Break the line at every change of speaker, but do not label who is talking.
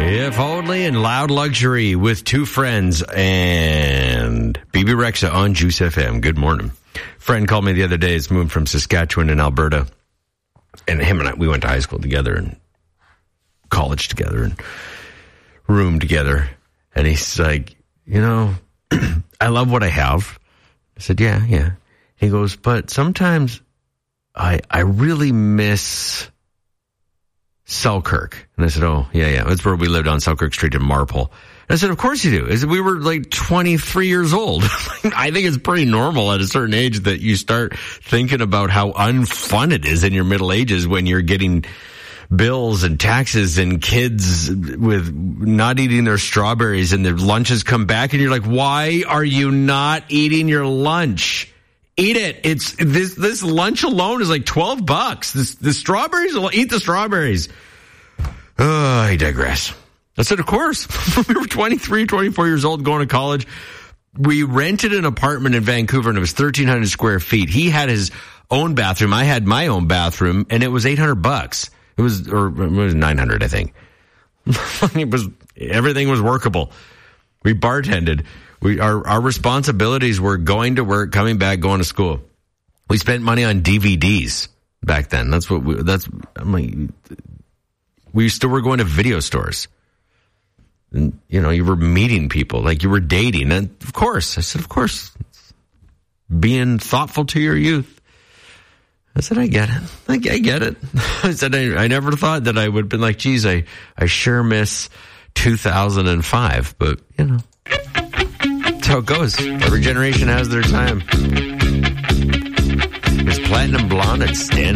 If only in loud luxury with two friends and BB Rexa on Juice FM. Good morning. Friend called me the other day. He's moved from Saskatchewan in Alberta. And him and I, we went to high school together and college together and room together. And he's like, you know, I love what I have. I said, yeah. He goes, but sometimes I really miss Selkirk. And I said, oh, yeah. That's where we lived on Selkirk Street in Marpole. And I said, of course you do. I said, we were like 23 years old. I think it's pretty normal at a certain age that you start thinking about how unfun it is in your middle ages when you're getting bills and taxes and kids with not eating their strawberries and their lunches come back and you're like, why are you not eating your lunch? Eat it. It's this lunch alone is like $12. The strawberries, eat the strawberries. Oh, I digress. I said, of course. We were 23, 24 years old going to college. We rented an apartment in Vancouver and it was 1,300 square feet. He had his own bathroom. I had my own bathroom and it was $800. It was 900, I think. Everything was workable. We bartended. Our responsibilities were going to work, coming back, going to school. We spent money on DVDs back then. We still were going to video stores. And, you know, you were meeting people, like you were dating. And of course, I said, of course, being thoughtful to your youth. I said, I get it. I get it. I said, I never thought that I would have been like, geez, I sure miss 2005. But, you know, that's how it goes. Every generation has their time. Miss Platinum Blonde and Stand